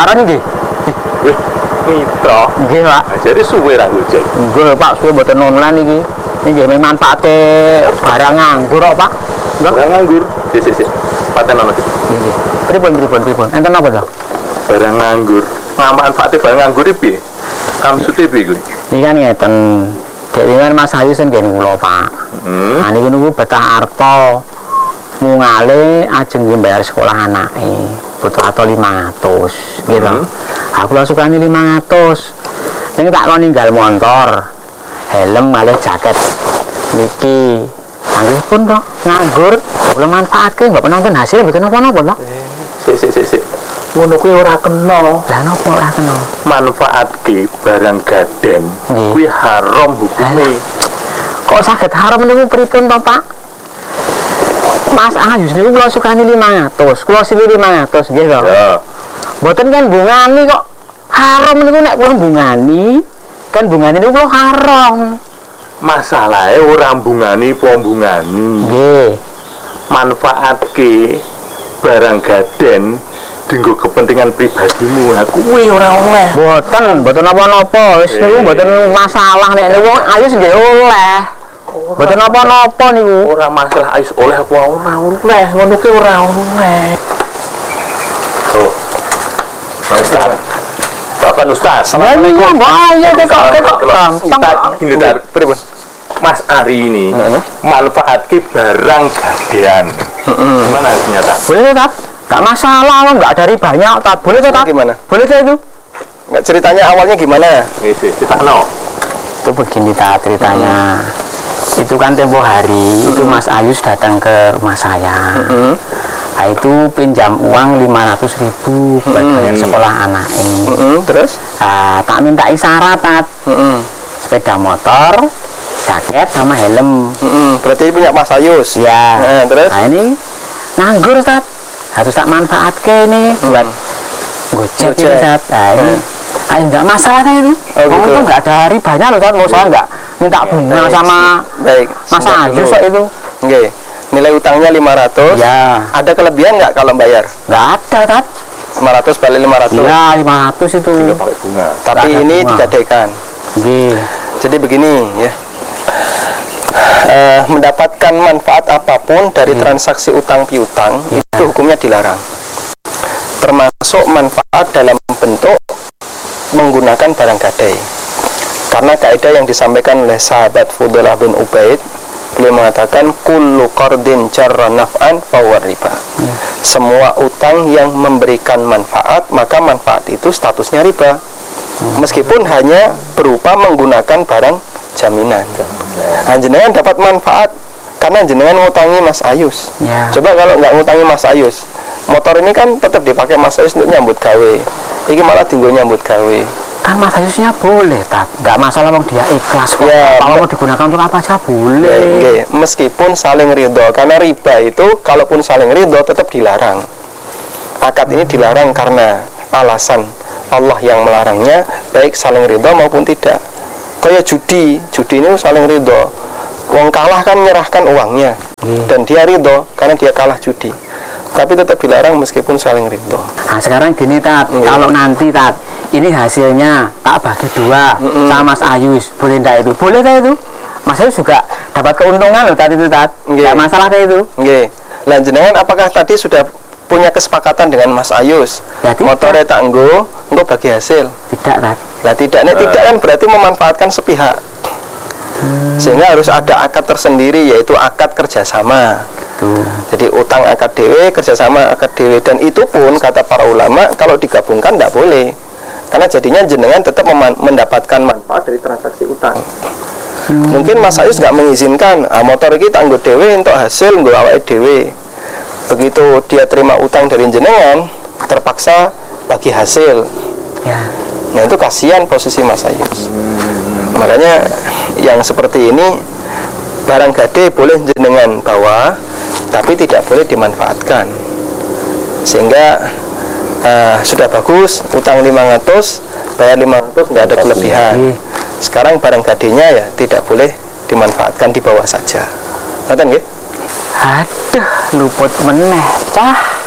Paran nggih. Wih, mitra. Nggih, Pak. Jadi suwe ra Gojek. Nggih, Pak, suwe mboten online iki. Nggih manfaate barang nganggur kok, Pak. Barang nganggur. Sik. Paten ana iki. Nggih. Pripun. Enten apa to? Barang nganggur. Manfaate barang nganggur iki piye? Maksudnya piye kuwi? Ini kan ngeten. Jadi kan Mas Ayu sen nggih kula, Pak. Nah niku niku betah arta mungale ajeng bayar sekolah anake. Butuh atau 500 gitu. Aku lah sukanya 500. Ini tak lo ninggal motor, helm malah jaket niki. Nanti pun kok nganggur, belum manfaatke, nggak penonton hasil, bikin apa-apa loh. Sik. Ngono kuwi ora kena. Lah napa ora kena? Manfaatke barang gaden kuwi haram hukume. Kok saged haram niku pripun to, Pak? Mas Ayus niku kula sukani 500, kula sili 500 nggih to. Ya. Mboten kan bungani kok haram niku nek kula bungani, kan bungani niku kula haram. Masalahe ora bungani apa bungani. Nggih. Manfaatke barang gaden dinggo kepentingan pribadimu. Aku kuwi ora oleh. Mboten napa-napa, wis niku mboten masalah nek niku Ayus nggih oleh. Mboten napa-napa niku. Ora masalah Ais oleh apa ora oleh, ngono ki ora oleh. Oh. Ustaz. Bapak Ustaz. Assalamualaikum. Ayo kok gampang. Gini tar, pripun? Mas Ari ini manfaatke barang gadean. Gimana ternyata? Boleh Tat? Gak masalah, nggak ada ribanya Tat. Boleh Tat? Gimana? Boleh Tat itu? Nggak, ceritanya awalnya gimana? Kita no. Itu begini Tat ceritanya. Itu kan tempo hari itu Mas Ayus datang ke rumah saya. Nah, itu pinjam uang 500.000 buat bayar sekolah anak ini. Terus? Tak mintai syarat Tat. Sepeda motor, jaket sama helm. Berarti punya Mas Ayus. Ya. Terus? Nah ini nganggur Tat. Harus tak manfaatkan nih buat gojek ini Tat. Nah ini nggak masalah kan itu. Kamu tuh nggak ada ribanya loh Tat. Mau saya nggak minta bunga sama Mas Ayus itu. Oke. Nilai utangnya 500. Ya. Ada kelebihan nggak kalau bayar? Nggak ada Tat. 500 balik 500. Ya 500 itu. Pakai bunga. Tapi ini digadaikan. Oke. Jadi begini ya. Mendapatkan manfaat apapun dari transaksi utang piutang itu hukumnya dilarang, termasuk manfaat dalam bentuk menggunakan barang gadai, karena kaidah yang disampaikan oleh sahabat Fudalah bin Ubaid, beliau mengatakan kullu qardin jarra naf'an fahuwa riba. Semua utang yang memberikan manfaat, maka manfaat itu statusnya riba, meskipun hanya berupa menggunakan barang jaminan. Jenengan dapat manfaat karena jenengan ngutangi Mas Ayus. Ya. Coba kalau nggak ngutangi Mas Ayus, motor ini kan tetap dipakai Mas Ayus untuk nyambut gawe. Ini malah tinggal nyambut gawe. Kan Mas Ayusnya boleh Tat. Nggak masalah mau dia ikhlas kok. Ya, kalau mau digunakan untuk apa aja boleh. Oke. Meskipun saling ridho, karena riba itu kalaupun saling ridho tetap dilarang. Akad ini dilarang karena alasan Allah yang melarangnya, baik saling ridho maupun tidak. Kayak judi ini saling ridho. Wong kalah kan menyerahkan uangnya, dan dia ridho karena dia kalah judi. Tapi tetap dilarang meskipun saling ridho. Nah sekarang gini Tat, kalau nanti Tat, ini hasilnya tak bagi dua sama Mas Ayus, boleh enggak itu? Boleh tak itu? Mas Ayus juga dapat keuntungan loh Tat itu Tat. Nggak masalah tak itu? Nggih. Lah jenengan apakah tadi sudah punya kesepakatan dengan Mas Ayus? Ya, motornya tak enggo bagi hasil? Tidak Tat. Lah tidak kan berarti memanfaatkan sepihak. Sehingga harus ada akad tersendiri, yaitu akad kerjasama. Jadi utang akad dewe, kerjasama akad dewe, dan itu pun kata para ulama kalau digabungkan tidak boleh, karena jadinya jenengan tetap mendapatkan manfaat dari transaksi utang. Mungkin Mas Ayus nggak mengizinkan motor ini tangguh dewe untuk hasil nggak awake dewe. Begitu dia terima utang dari jenengan, terpaksa bagi hasil. Ya. Nah itu kasihan posisi Mas Ayus. Makanya yang seperti ini barang gade boleh jenengan bawa, tapi tidak boleh dimanfaatkan. Sehingga sudah bagus, utang 500, bayar 500, nggak ada kelebihan. Sekarang barang gadenya ya tidak boleh dimanfaatkan, di bawah saja. Ngerti nggih? Aduh, luput meneh, cah.